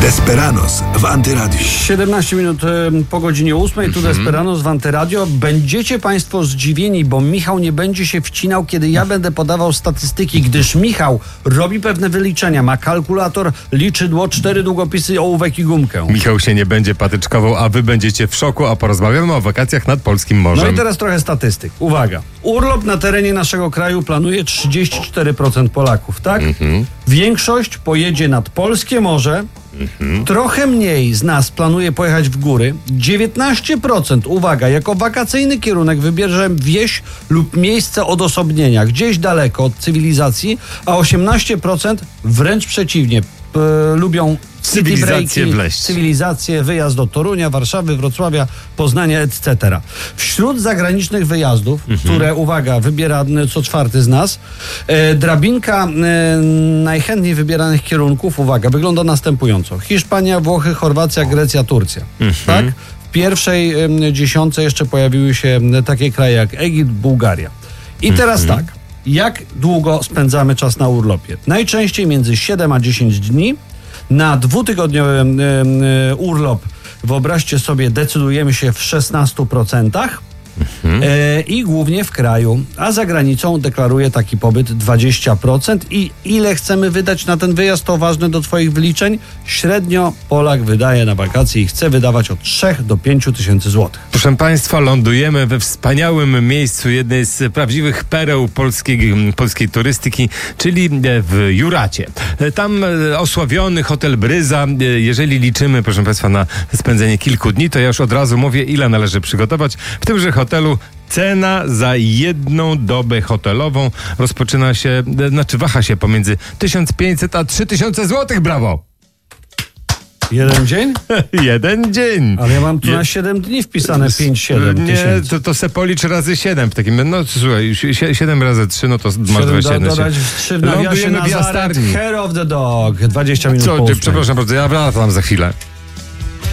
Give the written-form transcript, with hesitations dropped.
Desperados w Antyradiu. 17 minut po godzinie 8, tu Desperados w Antyradio. Będziecie Państwo zdziwieni, bo Michał nie będzie się wcinał, kiedy ja będę podawał statystyki, gdyż Michał robi pewne wyliczenia, ma kalkulator, liczydło, 4 długopisy, ołówek i gumkę. Michał się nie będzie patyczkował, a wy będziecie w szoku, a porozmawiamy o wakacjach nad polskim morzem. No i teraz trochę statystyk. Uwaga. Urlop na terenie naszego kraju planuje 34% Polaków, tak? Większość pojedzie nad polskie morze. Trochę mniej z nas planuje pojechać w góry. 19%, uwaga, jako wakacyjny kierunek wybierze wieś lub miejsce odosobnienia, gdzieś daleko od cywilizacji, a 18% wręcz przeciwnie, lubią Cywilizację wleść. Cywilizację, wyjazd do Torunia, Warszawy, Wrocławia, Poznania, etc. Wśród zagranicznych wyjazdów, które, uwaga, wybiera co czwarty z nas, drabinka najchętniej wybieranych kierunków, uwaga, wygląda następująco. Hiszpania, Włochy, Chorwacja, Grecja, Turcja. Tak? W pierwszej dziesiątce jeszcze pojawiły się takie kraje jak Egipt, Bułgaria. I teraz tak, jak długo spędzamy czas na urlopie? Najczęściej między 7 a 10 dni. Na 2-tygodniowy urlop, wyobraźcie sobie, decydujemy się w 16%. I głównie w kraju, a za granicą deklaruje taki pobyt 20%. I ile chcemy wydać na ten wyjazd, to ważne do twoich wyliczeń. Średnio Polak wydaje na wakacje i chce wydawać od 3 do 5 tysięcy złotych. Proszę Państwa, lądujemy we wspaniałym miejscu, jednej z prawdziwych pereł polskiej turystyki, czyli w Juracie. Tam osławiony hotel Bryza. Jeżeli liczymy, proszę Państwa, na spędzenie kilku dni, to ja już od razu mówię, ile należy przygotować. W tymże hotelu cena za jedną dobę hotelową rozpoczyna się, waha się pomiędzy 1500 a 3000 złotych, brawo! Jeden dzień? Jeden dzień. Ale ja mam tu na 7 dni wpisane 5-7 tysięcy. Nie, to se policz razy 7 w takim, no słuchaj, 7 razy 3, no to masz 21. Dodać 3 w nawiasie Lądujemy w Nazaret, Jastarni. Hair of the Dog, 20 minut po 8. Przepraszam bardzo, ja wracam za chwilę.